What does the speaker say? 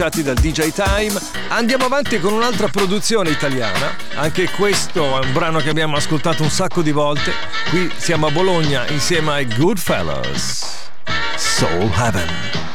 dal DJ Time. Andiamo avanti con un'altra produzione italiana. Anche questo è un brano che abbiamo ascoltato un sacco di volte. Qui siamo a Bologna insieme ai Goodfellas. Soul Heaven.